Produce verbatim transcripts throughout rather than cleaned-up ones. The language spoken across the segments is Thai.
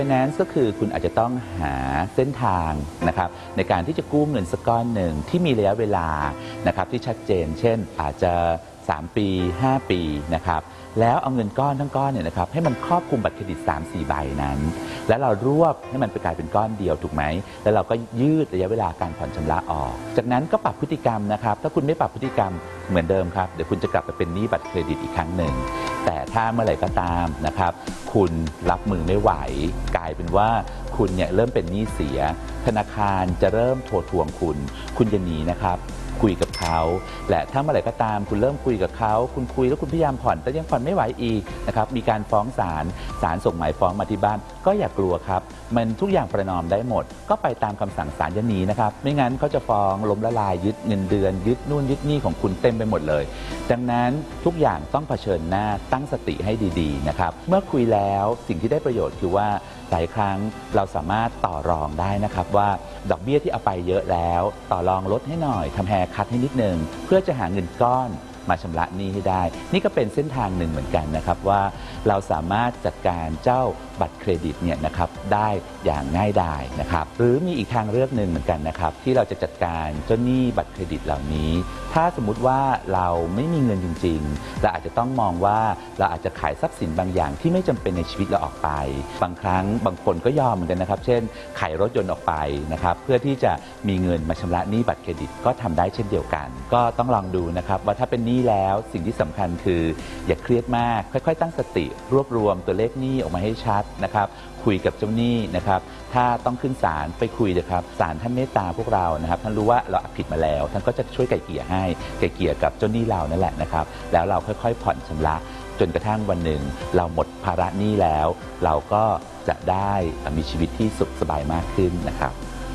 Finance ก็คือคุณอาจจะต้องหาเส้นทางนะครับในการที่จะกู้เงินสักก้อนหนึ่งที่มีระยะเวลานะครับที่ชัดเจนเช่นอาจจะสามปีห้าปีนะครับแล้วเอาเงินก้อนทั้งก้อนเนี่ยนะครับให้มันครอบคลุมบัตรเครดิต สามสี่ ใบนั้นแล้วเรารวบให้มันไปกลายเป็นก้อนเดียวถูกไหมแล้วเราก็ยืดระยะเวลาการผ่อนชำระออกจากนั้นก็ปรับพฤติกรรมนะครับถ้าคุณไม่ปรับพฤติกรรมเหมือนเดิมครับเดี๋ยวคุณจะกลับไปเป็นหนี้บัตรเครดิตอีกครั้งหนึ่งแต่ถ้าเมื่อไหร่ก็ตามนะครับคุณรับมือไม่ไหวกลายเป็นว่าคุณเนี่ยเริ่มเป็นหนี้เสียธนาคารจะเริ่มโทรทวงคุณคุณจะหนีนะครับคุยกับเขาและถ้าเมื่อไหร่ก็ตามคุณเริ่มคุยกับเขาคุณคุยแล้วคุณพยายามผ่อนแต่ยังผ่อนไม่ไหวอีกนะครับมีการฟ้องศาลศาลส่งหมายฟ้องมาที่บ้านก็อย่ากลัวครับมันทุกอย่างประนอมได้หมดก็ไปตามคำสั่งศาลอย่าหนีนะครับไม่งั้นเขาจะฟ้องล้มละลายยึดเงินเดือนยึดนู่นยึดนี่ของคุณเต็มไปหมดเลยดังนั้นทุกอย่างต้องเผชิญหน้าตั้งสติให้ดีๆนะครับเมื่อคุยแล้วสิ่งที่ได้ประโยชน์คือว่าหลายครั้งเราสามารถต่อรองได้นะครับว่าดอกเบี้ยที่เอาไปเยอะแล้วต่อรองลดให้หน่อยทำแฮร์คัทให้นิดนึงเพื่อจะหาเงินก้อนมาชำระหนี้ให้ได้นี่ก็เป็นเส้นทางหนึ่งเหมือนกันนะครับว่าเราสามารถจัดการเจ้าบัตรเครดิตเนี่ยนะครับได้อย่างง่ายดายนะครับหรือมีอีกทางเลือกหนึ่งเหมือนกันนะครับที่เราจะจัดการเจ้าหนี้บัตรเครดิตเหล่านี้ถ้าสมมุติว่าเราไม่มีเงินจริงๆเราอาจจะต้องมองว่าเราอาจจะขายทรัพย์สินบางอย่างที่ไม่จำเป็นในชีวิตเราออกไปบางครั้งบางคนก็ยอมเหมือนกันนะครับเช่นขายรถยนต์ออกไปนะครับเพื่อที่จะมีเงินมาชำระหนี้บัตรเครดิตก็ทำได้เช่นเดียวกันก็ต้องลองดูนะครับว่าถ้าเป็นหนี้แล้วสิ่งที่สำคัญคืออย่าเครียดมากค่อยๆตั้งสติรวบรวมตัวเลขหนี้ออกมาให้ชัดนะครับคุยกับเจ้าหนี้นะครับถ้าต้องขึ้นศาลไปคุยนะครับศาลท่านเมตตาพวกเรานะครับท่านรู้ว่าเราผิดมาแล้วท่านก็จะช่วยไกล่เกลี่ยให้ไกล่เกลี่ยกับเจ้าหนี้เรานั่นแหละนะครับแล้วเราค่อยๆผ่อนชำระจนกระทั่งวันหนึ่งเราหมดภาระหนี้แล้วเราก็จะได้มีชีวิตที่สุขสบายมากขึ้นนะครับ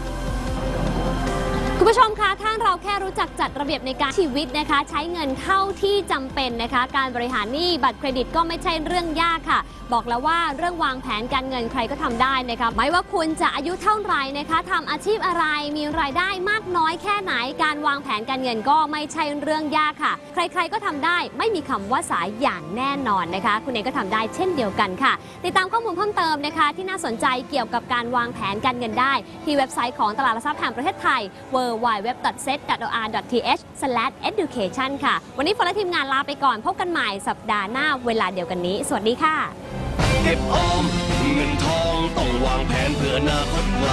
คุณผู้ชมคะถ้าเราแค่รู้จักจัดระเบียบในการชีวิตนะคะใช้เงินเท่าที่จำเป็นนะคะการบริหารหนี้บัตรเครดิตก็ไม่ใช่เรื่องยากค่ะบอกแล้วว่าเรื่องวางแผนการเงินใครก็ทำได้นะคะไม่ว่าคุณจะอายุเท่าไหร่นะคะทำอาชีพอะไรมีรายได้มากน้อยแค่ไหนการวางแผนการเงินก็ไม่ใช่เรื่องยากค่ะใครๆก็ทำได้ไม่มีคำว่าสายอย่างแน่นอนนะคะคุณเองก็ทำได้เช่นเดียวกันค่ะติดตามข้อมูลเพิ่มเติมนะคะที่น่าสนใจเกี่ยวกับการวางแผนการเงินได้ที่เว็บไซต์ของตลาดหลักทรัพย์แห่งประเทศไทย ดับเบิลยู ดับเบิลยู ดับเบิลยู ดอท เซต ดอท โอ อาร์ ดอท ที เอช สแลช เอดูเคชัน ค่ะวันนี้ฝนและทีมงานลาไปก่อนพบกันใหม่สัปดาห์หน้าเวลาเดียวกันนี้สวัสดีค่ะเก็บออมเงินทองต้องวางแผนเพื่ออนาคตไกล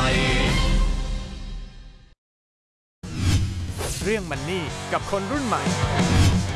เรื่องมันนี่กับคนรุ่นใหม่